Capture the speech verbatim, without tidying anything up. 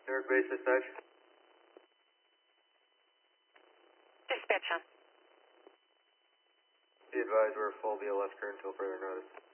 Newark Base Dispatch. Dispatch on. Be advised we're full B L S crew until further notice.